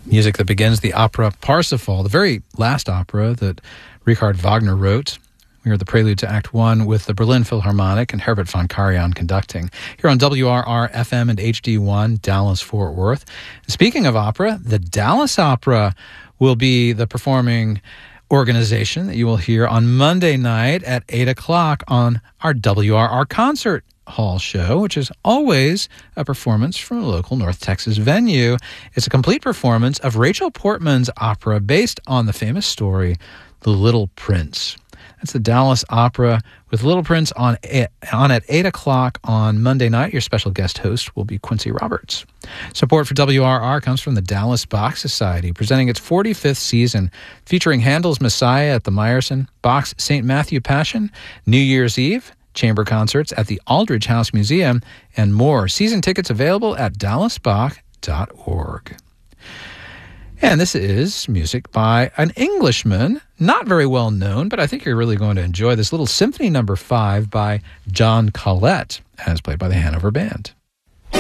Music that begins the opera Parsifal, the very last opera that Richard Wagner wrote. We heard the prelude to Act 1 with the Berlin Philharmonic and Herbert von Karajan conducting. Here on WRR-FM and HD1, Dallas-Fort Worth. Speaking of opera, the Dallas Opera will be the performing organization that you will hear on Monday night at 8 o'clock on our WRR Concert Hall show, which is always a performance from a local North Texas venue. It's a complete performance of Rachel Portman's opera based on the famous story, The Little Prince. That's the Dallas Opera with Little Prince on at 8 o'clock on Monday night. Your special guest host will be Quincy Roberts. Support for WRR comes from the Dallas Bach Society, presenting its 45th season, featuring Handel's Messiah at the Meyerson, Bach's St. Matthew Passion, New Year's Eve, chamber concerts at the Aldridge House Museum, and more. Season tickets available at dallasbach.org. And this is music by an Englishman, not very well known, but I think you're really going to enjoy this little Symphony No. 5 by John Collette, as played by the Hanover Band.